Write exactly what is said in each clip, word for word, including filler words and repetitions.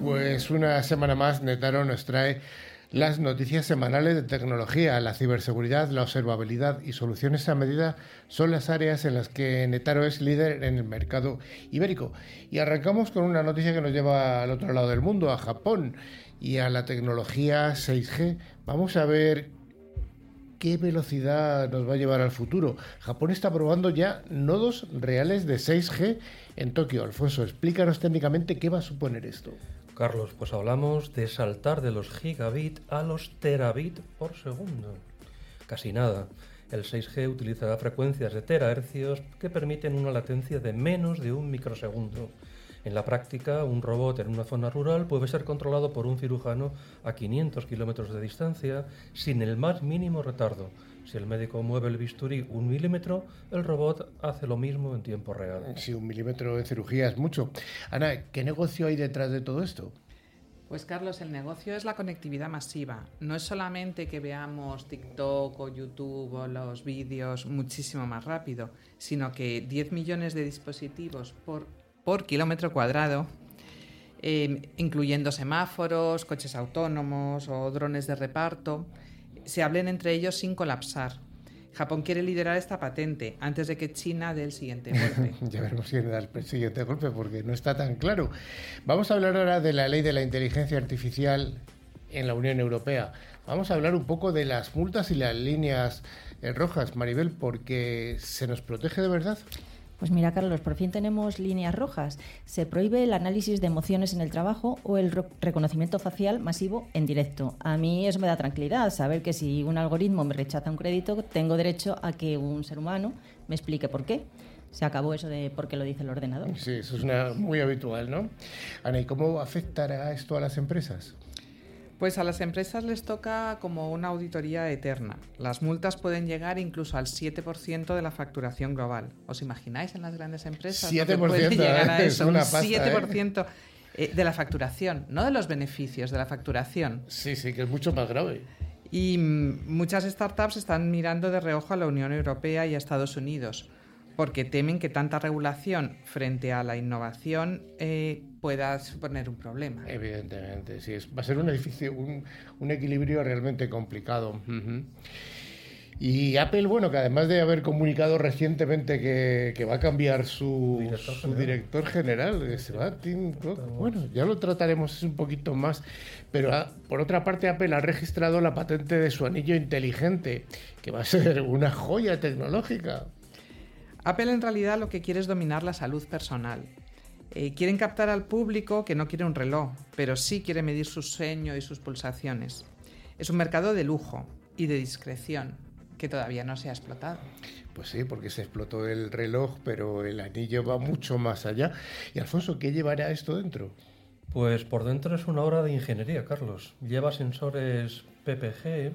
Pues una semana más Netaro nos trae las noticias semanales de tecnología. La ciberseguridad, la observabilidad y soluciones a medida son las áreas en las que Netaro es líder en el mercado ibérico. Y arrancamos con una noticia que nos lleva al otro lado del mundo, a Japón y a la tecnología seis G. Vamos a ver qué velocidad nos va a llevar al futuro. Japón está probando ya nodos reales de seis G en Tokio. Alfonso, explícanos técnicamente qué va a suponer esto. Carlos, pues hablamos de saltar de los gigabit a los terabit por segundo. Casi nada. El seis G utilizará frecuencias de terahercios que permiten una latencia de menos de un microsegundo. En la práctica, un robot en una zona rural puede ser controlado por un cirujano a quinientos kilómetros de distancia sin el más mínimo retardo. Si el médico mueve el bisturí un milímetro, el robot hace lo mismo en tiempo real. Sí, un milímetro en cirugía es mucho. Ana, ¿qué negocio hay detrás de todo esto? Pues Carlos, el negocio es la conectividad masiva. No es solamente que veamos TikTok o YouTube o los vídeos muchísimo más rápido, sino que diez millones de dispositivos por, por kilómetro cuadrado, eh, incluyendo semáforos, coches autónomos o drones de reparto, se hablen entre ellos sin colapsar. Japón quiere liderar esta patente antes de que China dé el siguiente golpe. Ya veremos quién da el siguiente golpe, porque no está tan claro. Vamos a hablar ahora de la ley de la inteligencia artificial en la Unión Europea. Vamos a hablar un poco de las multas y las líneas eh, rojas, Maribel, porque ¿se nos protege de verdad? Pues mira, Carlos, por fin tenemos líneas rojas. Se prohíbe el análisis de emociones en el trabajo o el reconocimiento facial masivo en directo. A mí eso me da tranquilidad, saber que si un algoritmo me rechaza un crédito, tengo derecho a que un ser humano me explique por qué. Se acabó eso de por qué lo dice el ordenador. Sí, eso es una, muy habitual, ¿no? Ana, ¿y cómo afectará esto a las empresas? Pues a las empresas les toca como una auditoría eterna. Las multas pueden llegar incluso al siete por ciento de la facturación global. ¿Os imagináis en las grandes empresas? siete por ciento, puede llegar a ¿eh? eso, Es una un pasta, siete por ciento ¿eh? de la facturación, no de los beneficios, de la facturación. Sí, sí, que es mucho más grave. Y muchas startups están mirando de reojo a la Unión Europea y a Estados Unidos, porque temen que tanta regulación frente a la innovación eh, pueda suponer un problema. Evidentemente, sí, es, va a ser un, edificio, un, un equilibrio realmente complicado. Uh-huh. Y Apple, bueno, que además de haber comunicado recientemente que, que va a cambiar su director su general, director general que se va a Tim Cook, bueno, ya lo trataremos un poquito más, pero a, por otra parte Apple ha registrado la patente de su anillo inteligente, que va a ser una joya tecnológica. Apple en realidad lo que quiere es dominar la salud personal. Eh, quieren captar al público que no quiere un reloj, pero sí quiere medir su sueño y sus pulsaciones. Es un mercado de lujo y de discreción que todavía no se ha explotado. Pues sí, porque se explotó el reloj, pero el anillo va mucho más allá. Y Alfonso, ¿qué llevará esto dentro? Pues por dentro es una obra de ingeniería, Carlos. Lleva sensores P P G,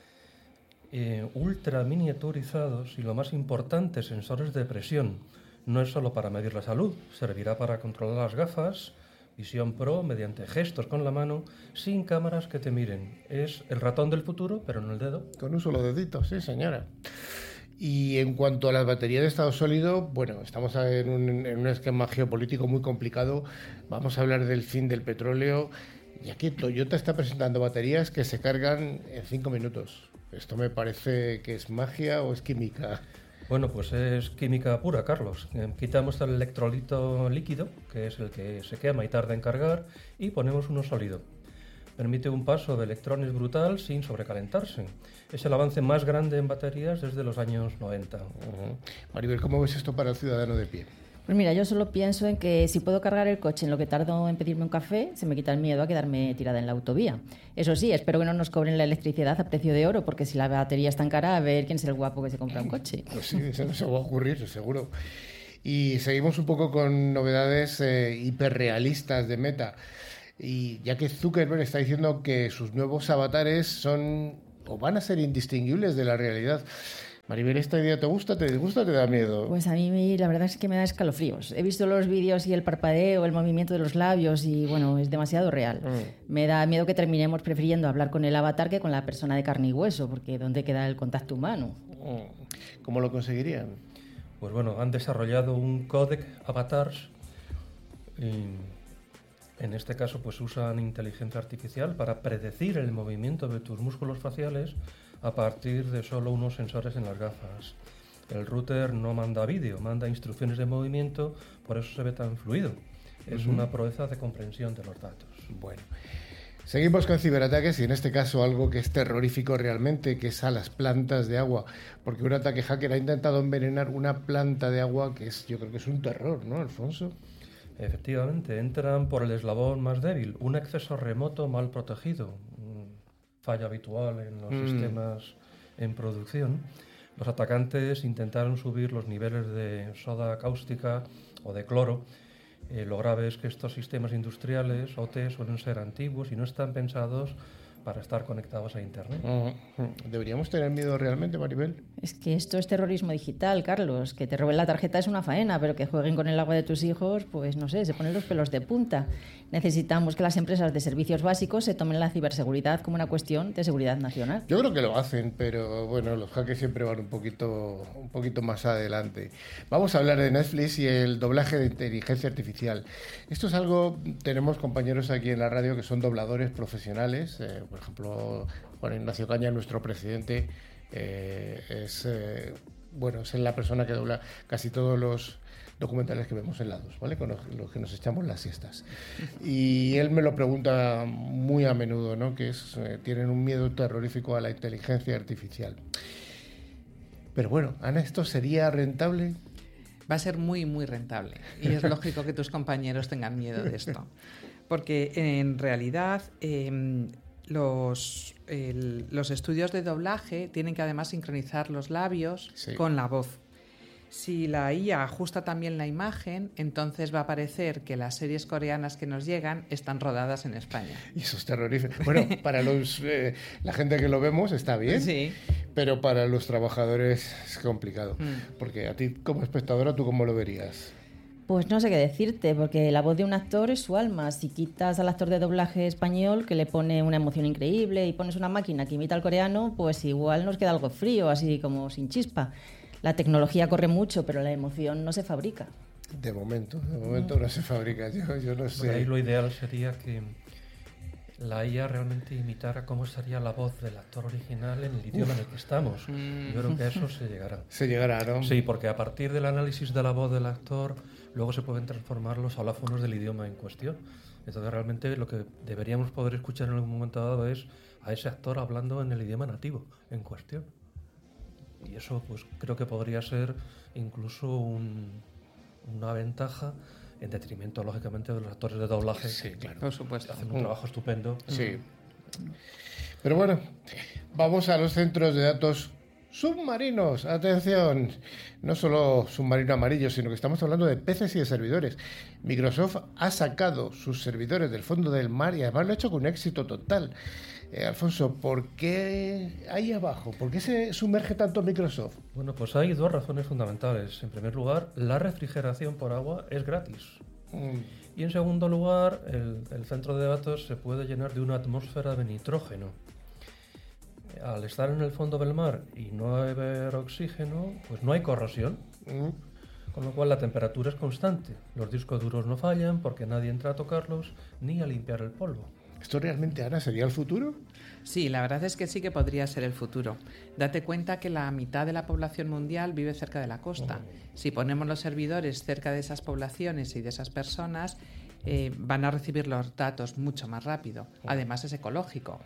Eh, ultra miniaturizados y, lo más importante, sensores de presión. No es solo para medir la salud, servirá para controlar las gafas, visión pro mediante gestos con la mano, sin cámaras que te miren. Es el ratón del futuro, pero no el dedo. Con un solo dedito, sí señora. Y en cuanto a las baterías de estado sólido, bueno, estamos en un, en un esquema geopolítico muy complicado. Vamos a hablar del fin del petróleo. Y aquí Toyota está presentando baterías que se cargan en cinco minutos. ¿Esto me parece que es magia o es química? Bueno, pues es química pura, Carlos. Quitamos el electrolito líquido, que es el que se quema y tarda en cargar, y ponemos uno sólido. Permite un paso de electrones brutal sin sobrecalentarse. Es el avance más grande en baterías desde los años noventa. Uh-huh. Maribel, ¿cómo ves esto para el ciudadano de pie? Pues mira, yo solo pienso en que si puedo cargar el coche en lo que tardo en pedirme un café, se me quita el miedo a quedarme tirada en la autovía. Eso sí, espero que no nos cobren la electricidad a precio de oro, porque si la batería es tan cara, a ver quién es el guapo que se compra un coche. Pues sí, eso no se va a ocurrir, seguro. Y seguimos un poco con novedades eh, hiperrealistas de Meta. Y ya que Zuckerberg está diciendo que sus nuevos avatares son o van a ser indistinguibles de la realidad. Maribel, ¿esta idea te gusta, te disgusta o te da miedo? Pues a mí la verdad es que me da escalofríos. He visto los vídeos y el parpadeo, el movimiento de los labios y bueno, es demasiado real. Mm. Me da miedo que terminemos prefiriendo hablar con el avatar que con la persona de carne y hueso, porque ¿dónde queda el contacto humano? Mm. ¿Cómo lo conseguirían? Pues bueno, han desarrollado un códec avatars eh, En este caso, pues usan inteligencia artificial para predecir el movimiento de tus músculos faciales a partir de solo unos sensores en las gafas. El router no manda vídeo, manda instrucciones de movimiento, por eso se ve tan fluido. Es uh-huh. una proeza de comprensión de los datos. Bueno, seguimos con ciberataques y en este caso algo que es terrorífico realmente, que es a las plantas de agua, porque un ataque hacker ha intentado envenenar una planta de agua que es, yo creo que es un terror, ¿no, Alfonso? Efectivamente, entran por el eslabón más débil, un acceso remoto mal protegido, fallo habitual en los mm. sistemas en producción. Los atacantes intentaron subir los niveles de soda cáustica o de cloro. Eh, lo grave es que estos sistemas industriales, O T, suelen ser antiguos y no están pensados para estar conectados a Internet. Uh-huh. ¿Deberíamos tener miedo realmente, Maribel? Es que esto es terrorismo digital, Carlos. Que te roben la tarjeta es una faena, pero que jueguen con el agua de tus hijos, pues no sé, se ponen los pelos de punta. Necesitamos que las empresas de servicios básicos se tomen la ciberseguridad como una cuestión de seguridad nacional. Yo creo que lo hacen, pero bueno, los hackers siempre van un poquito, un poquito más adelante. Vamos a hablar de Netflix y el doblaje de inteligencia artificial. Esto es algo, tenemos compañeros aquí en la radio que son dobladores profesionales. Eh, por ejemplo, Juan Ignacio Caña, nuestro presidente, eh, es, eh, bueno, es la persona que dobla casi todos los documentales que vemos en la dos, ¿vale? Con los, los que nos echamos las siestas. Y él me lo pregunta muy a menudo, ¿no? Que es, eh, tienen un miedo terrorífico a la inteligencia artificial. Pero bueno, Ana, ¿esto sería rentable? Va a ser muy, muy rentable. Y es lógico que tus compañeros tengan miedo de esto. Porque en realidad eh, los, el, los estudios de doblaje tienen que además sincronizar los labios sí. con la voz. Si la I A ajusta también la imagen, entonces va a parecer que las series coreanas que nos llegan están rodadas en España. Y eso es terrorífico. Bueno, para los, eh, la gente que lo vemos está bien, sí. pero para los trabajadores es complicado. Mm. Porque a ti como espectadora, ¿tú cómo lo verías? Pues no sé qué decirte, porque la voz de un actor es su alma. Si quitas al actor de doblaje español, que le pone una emoción increíble, y pones una máquina que imita al coreano, pues igual nos queda algo frío, así como sin chispa. La tecnología corre mucho, pero la emoción no se fabrica. De momento, de momento no, no se fabrica. Yo, yo no sé. Bueno, ahí lo ideal sería que la I A realmente imitara cómo estaría la voz del actor original en el idioma Uf. en el que estamos. Yo creo que a eso se llegará. Se llegará, ¿no? Sí, porque a partir del análisis de la voz del actor, luego se pueden transformar los alófonos del idioma en cuestión. Entonces realmente lo que deberíamos poder escuchar en algún momento dado es a ese actor hablando en el idioma nativo en cuestión. Y eso pues creo que podría ser incluso un, una ventaja en detrimento, lógicamente, de los actores de doblaje. Sí, claro. Por supuesto. Hacen un trabajo estupendo. Sí. Pero bueno, vamos a los centros de datos submarinos. Atención, no solo submarino amarillo, sino que estamos hablando de peces y de servidores. Microsoft ha sacado sus servidores del fondo del mar y además lo ha hecho con éxito total. Eh, Alfonso, ¿por qué ahí abajo? ¿Por qué se sumerge tanto Microsoft? Bueno, pues hay dos razones fundamentales. En primer lugar, la refrigeración por agua es gratis. Mm. Y en segundo lugar, el, el centro de datos se puede llenar de una atmósfera de nitrógeno. Al estar en el fondo del mar y no haber oxígeno, pues no hay corrosión. Mm. Con lo cual la temperatura es constante. Los discos duros no fallan porque nadie entra a tocarlos ni a limpiar el polvo. ¿Esto realmente, Ana, sería el futuro? Sí, la verdad es que sí que podría ser el futuro. Date cuenta que la mitad de la población mundial vive cerca de la costa. Oh. Si ponemos los servidores cerca de esas poblaciones y de esas personas, eh, van a recibir los datos mucho más rápido. Oh. Además es ecológico.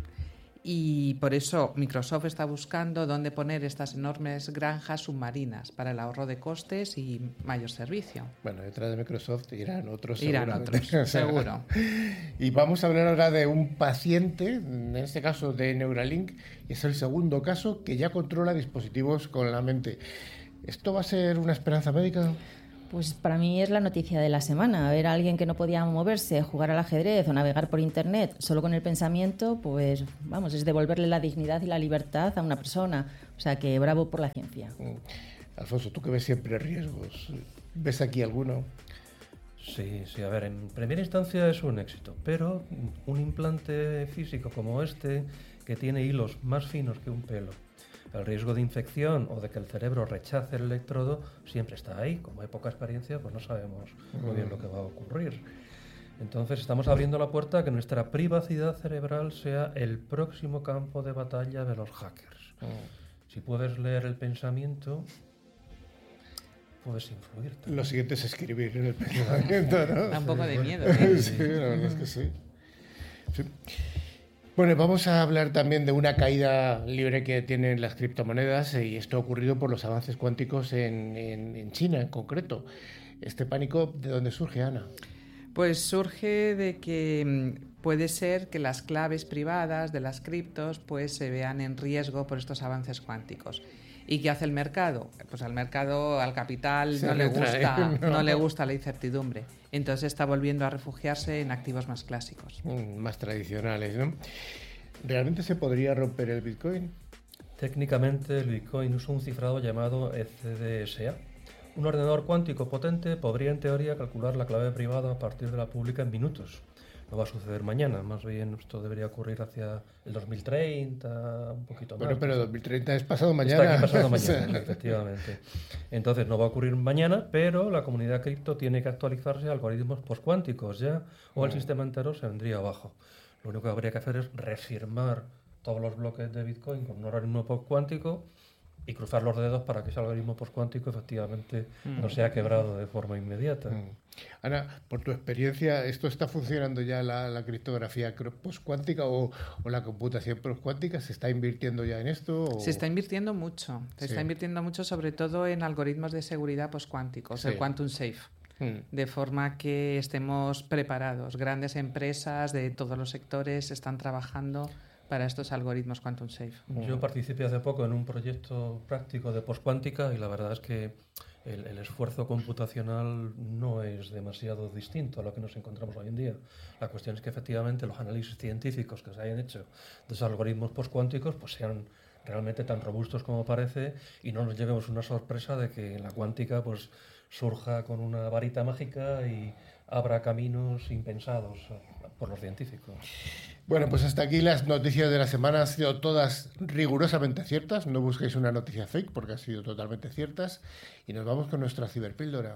Y por eso Microsoft está buscando dónde poner estas enormes granjas submarinas para el ahorro de costes y mayor servicio. Bueno, detrás de Microsoft irán otros. Irán otros, seguro. Y vamos a hablar ahora de un paciente, en este caso de Neuralink, y es el segundo caso que ya controla dispositivos con la mente. ¿Esto va a ser una esperanza médica? Pues para mí es la noticia de la semana. Ver a alguien que no podía moverse, jugar al ajedrez o navegar por internet solo con el pensamiento, pues vamos, es devolverle la dignidad y la libertad a una persona. O sea que bravo por la ciencia. Alfonso, tú que ves siempre riesgos, ¿ves aquí alguno? Sí, sí, a ver, en primera instancia es un éxito, pero un implante físico como este, que tiene hilos más finos que un pelo, el riesgo de infección o de que el cerebro rechace el electrodo siempre está ahí. Como hay poca experiencia, pues no sabemos muy bien lo que va a ocurrir. Entonces estamos abriendo la puerta a que nuestra privacidad cerebral sea el próximo campo de batalla de los hackers. Mm. Si puedes leer el pensamiento, puedes influir también. Lo siguiente es escribir en el pensamiento, ¿no? Da un poco de miedo, ¿eh? Sí, la verdad es que sí. sí. Bueno, vamos a hablar también de una caída libre que tienen las criptomonedas, y esto ha ocurrido por los avances cuánticos en, en, en China en concreto. ¿Este pánico de dónde surge, Ana? Pues surge de que puede ser que las claves privadas de las criptos pues se vean en riesgo por estos avances cuánticos. ¿Y qué hace el mercado? Pues al mercado, al capital, se no le gusta, no. no le gusta la incertidumbre. Entonces está volviendo a refugiarse en activos más clásicos. Mm, más tradicionales, ¿no? ¿Realmente se podría romper el Bitcoin? Técnicamente el Bitcoin usa un cifrado llamado E C D S A. Un ordenador cuántico potente podría en teoría calcular la clave privada a partir de la pública en minutos. No va a suceder mañana, más bien esto debería ocurrir hacia el dos mil treinta, un poquito más. Bueno, pero dos mil treinta es pasado mañana. Está aquí pasado mañana, efectivamente. Entonces no va a ocurrir mañana, pero la comunidad cripto tiene que actualizarse a algoritmos postcuánticos ya, o el sistema entero se vendría abajo. Lo único que habría que hacer es refirmar todos los bloques de Bitcoin con un algoritmo postcuántico y cruzar los dedos para que ese algoritmo postcuántico efectivamente mm. no sea quebrado de forma inmediata. Mm. Ana, por tu experiencia, ¿esto está funcionando ya la, la criptografía postcuántica o, o la computación postcuántica? ¿Se está invirtiendo ya en esto? O... Se está invirtiendo mucho. Se sí. está invirtiendo mucho sobre todo en algoritmos de seguridad postcuánticos, sí. el Quantum Safe. Mm. De forma que estemos preparados. Grandes empresas de todos los sectores están trabajando para estos algoritmos Quantum Safe. Yo participé hace poco en un proyecto práctico de postcuántica y la verdad es que el, el esfuerzo computacional no es demasiado distinto a lo que nos encontramos hoy en día. La cuestión es que efectivamente los análisis científicos que se hayan hecho de esos algoritmos postcuánticos pues sean realmente tan robustos como parece y no nos llevemos una sorpresa de que la cuántica pues surja con una varita mágica y abra caminos impensados por los científicos. Bueno, pues hasta aquí las noticias de la semana. Han sido todas rigurosamente ciertas. No busquéis una noticia fake porque han sido totalmente ciertas. Y nos vamos con nuestra ciberpíldora.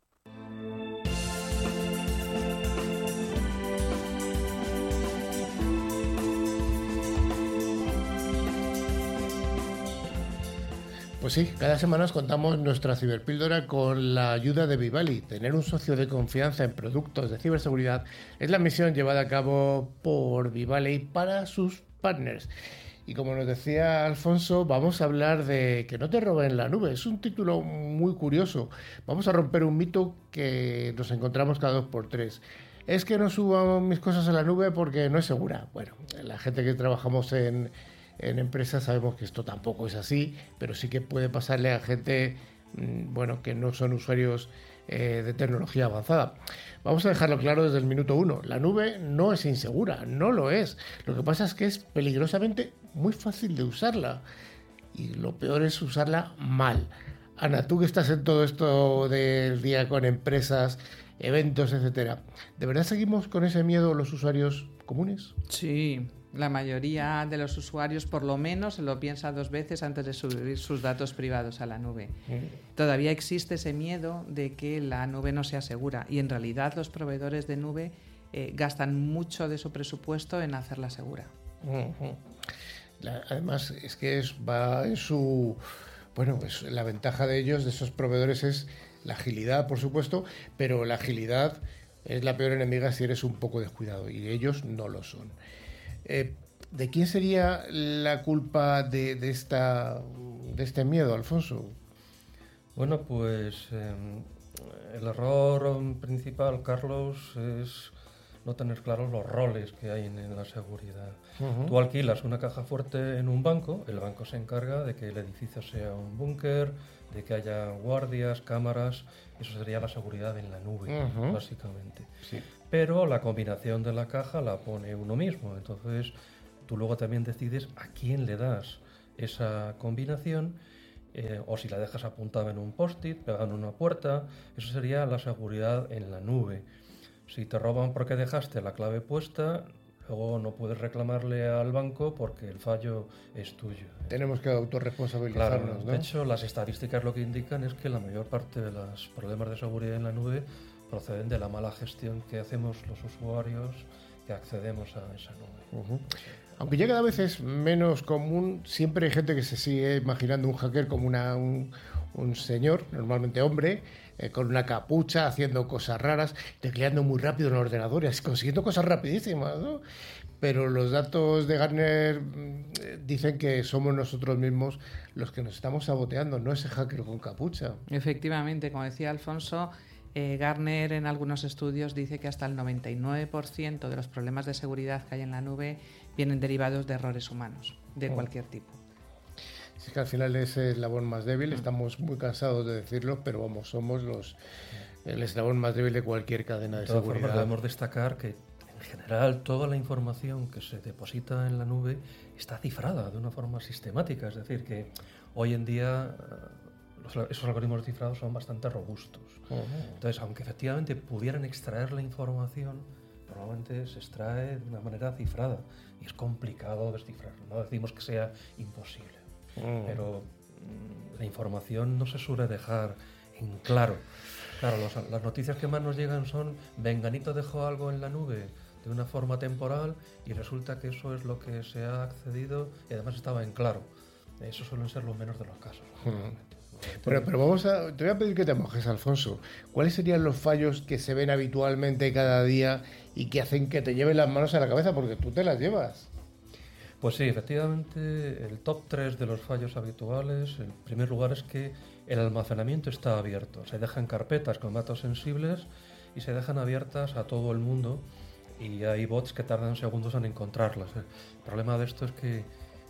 Pues sí, cada semana os contamos nuestra ciberpíldora con la ayuda de Vivali. Tener un socio de confianza en productos de ciberseguridad es la misión llevada a cabo por Vivali para sus partners. Y como nos decía Alfonso, vamos a hablar de que no te roben la nube. Es un título muy curioso. Vamos a romper un mito que nos encontramos cada dos por tres. Es que no subo mis cosas a la nube porque no es segura. Bueno, la gente que trabajamos en... En empresas sabemos que esto tampoco es así, pero sí que puede pasarle a gente bueno, que no son usuarios eh, de tecnología avanzada. Vamos a dejarlo claro desde el minuto uno. La nube no es insegura, no lo es. Lo que pasa es que es peligrosamente muy fácil de usarla. Y lo peor es usarla mal. Ana, tú que estás en todo esto del día con empresas, eventos, etcétera, ¿de verdad seguimos con ese miedo los usuarios comunes? Sí. La mayoría de los usuarios, por lo menos, se lo piensa dos veces antes de subir sus datos privados a la nube. Mm. Todavía existe ese miedo de que la nube no sea segura y, en realidad, los proveedores de nube eh, gastan mucho de su presupuesto en hacerla segura. Uh-huh. La, además, es que es, va en su... Bueno, pues la ventaja de ellos, de esos proveedores, es la agilidad, por supuesto, pero la agilidad es la peor enemiga si eres un poco descuidado y ellos no lo son. Eh, ¿De quién sería la culpa de, de, esta, de este miedo, Alfonso? Bueno, pues eh, el error principal, Carlos, es no tener claros los roles que hay en, en la seguridad. Uh-huh. Tú alquilas una caja fuerte en un banco, el banco se encarga de que el edificio sea un búnker, de que haya guardias, cámaras, eso sería la seguridad en la nube, uh-huh. básicamente. Sí. Pero la combinación de la caja la pone uno mismo, entonces tú luego también decides a quién le das esa combinación, eh, o si la dejas apuntada en un post-it, pegada en una puerta, eso sería la seguridad en la nube. Si te roban porque dejaste la clave puesta, luego no puedes reclamarle al banco porque el fallo es tuyo. Tenemos que autorresponsabilizarnos, claro, ¿no? De hecho, las estadísticas lo que indican es que la mayor parte de los problemas de seguridad en la nube proceden de la mala gestión que hacemos los usuarios que accedemos a esa nube. Uh-huh. Aunque ya cada vez es menos común, siempre hay gente que se sigue imaginando un hacker como una, un, un señor, normalmente hombre, eh, con una capucha, haciendo cosas raras, tecleando muy rápido en el ordenador y así, consiguiendo cosas rapidísimas, ¿no? Pero los datos de Gartner eh, dicen que somos nosotros mismos los que nos estamos saboteando, no ese hacker con capucha. Efectivamente, como decía Alfonso, eh, Gartner en algunos estudios dice que hasta el noventa y nueve por ciento de los problemas de seguridad que hay en la nube vienen derivados de errores humanos, de oh. cualquier tipo. Es que al final es el eslabón más débil, estamos muy cansados de decirlo, pero vamos, somos los el eslabón más débil de cualquier cadena de, de todas seguridad. Formas, debemos destacar que en general toda la información que se deposita en la nube está cifrada de una forma sistemática, es decir, que hoy en día los, esos algoritmos cifrados son bastante robustos. Uh-huh. Entonces, aunque efectivamente pudieran extraer la información, probablemente se extrae de una manera cifrada y es complicado descifrarlo. No decimos que sea imposible, uh-huh. pero mmm, la información no se suele dejar en claro. Claro, los, las noticias que más nos llegan son Venganito dejó algo en la nube de una forma temporal y resulta que eso es lo que se ha accedido y además estaba en claro. Eso suelen ser los menos de los casos. Uh-huh. Pero, pero vamos a, te voy a pedir que te mojes, Alfonso. ¿Cuáles serían los fallos que se ven habitualmente cada día y que hacen que te lleven las manos a la cabeza? Porque tú te las llevas. Pues sí, efectivamente, el top tres de los fallos habituales, en primer lugar, es que el almacenamiento está abierto. Se dejan carpetas con datos sensibles y se dejan abiertas a todo el mundo y hay bots que tardan segundos en encontrarlas. El problema de esto es que eh,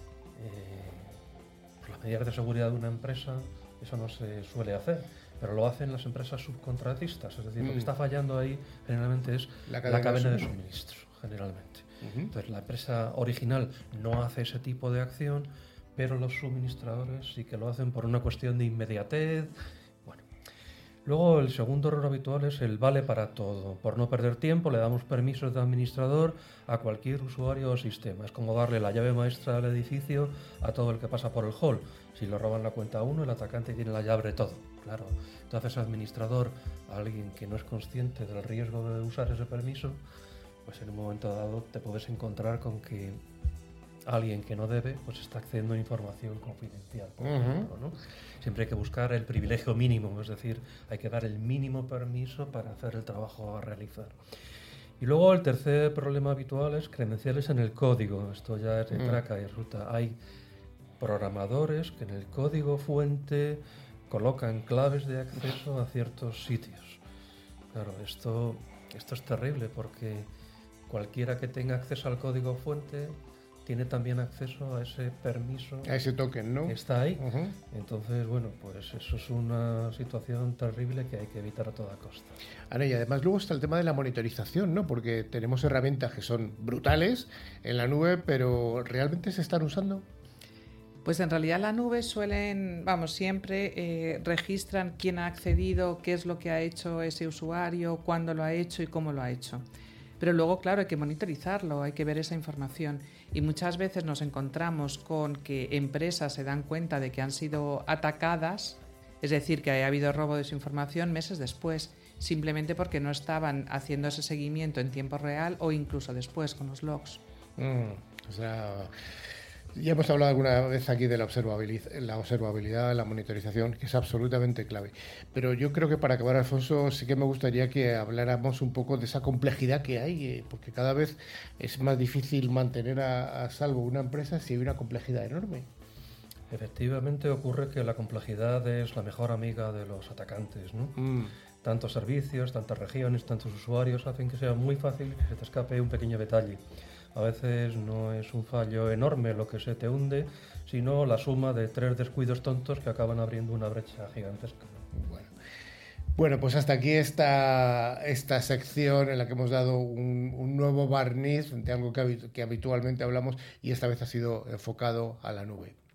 por las medidas de seguridad de una empresa eso no se suele hacer, pero lo hacen las empresas subcontratistas. Es decir, mm. lo que está fallando ahí generalmente es la cadena, la cadena de suministro, generalmente. Uh-huh. Entonces la empresa original no hace ese tipo de acción, pero los suministradores sí que lo hacen por una cuestión de inmediatez. Bueno, luego el segundo error habitual es el vale para todo. Por no perder tiempo le damos permisos de administrador a cualquier usuario o sistema. Es como darle la llave maestra del edificio a todo el que pasa por el hall. Si le roban la cuenta a uno, el atacante tiene la llave de todo. Claro, entonces administrador, a alguien que no es consciente del riesgo de usar ese permiso, pues en un momento dado te puedes encontrar con que alguien que no debe pues está accediendo a información confidencial, por uh-huh. ejemplo, ¿no? Siempre hay que buscar el privilegio mínimo, es decir, hay que dar el mínimo permiso para hacer el trabajo a realizar. Y luego el tercer problema habitual es credenciales en el código. Esto ya es de uh-huh. traca y resulta, hay programadores que en el código fuente colocan claves de acceso a ciertos sitios. Claro, esto, esto es terrible porque cualquiera que tenga acceso al código fuente tiene también acceso a ese permiso. A ese token, ¿no? Que está ahí. Uh-huh. Entonces, bueno, pues eso es una situación terrible que hay que evitar a toda costa. Ahora, y además luego está el tema de la monitorización, ¿no? Porque tenemos herramientas que son brutales en la nube, pero ¿realmente se están usando? Pues en realidad la nube suelen, vamos, siempre eh, registran quién ha accedido, qué es lo que ha hecho ese usuario, cuándo lo ha hecho y cómo lo ha hecho. Pero luego, claro, hay que monitorizarlo, hay que ver esa información. Y muchas veces nos encontramos con que empresas se dan cuenta de que han sido atacadas, es decir, que ha habido robo de su información meses después, simplemente porque no estaban haciendo ese seguimiento en tiempo real o incluso después con los logs. Mm, o sea... Ya hemos hablado alguna vez aquí de la observabilidad, la observabilidad, la monitorización, que es absolutamente clave. Pero yo creo que para acabar, Alfonso, sí que me gustaría que habláramos un poco de esa complejidad que hay, porque cada vez es más difícil mantener a, a salvo una empresa si hay una complejidad enorme. Efectivamente ocurre que la complejidad es la mejor amiga de los atacantes, ¿no? Mm. Tantos servicios, tantas regiones, tantos usuarios hacen que sea muy fácil que se te escape un pequeño detalle. A veces no es un fallo enorme lo que se te hunde, sino la suma de tres descuidos tontos que acaban abriendo una brecha gigantesca. Bueno, bueno pues hasta aquí esta, esta sección en la que hemos dado un, un nuevo barniz de algo que, que habitualmente hablamos y esta vez ha sido enfocado a la nube.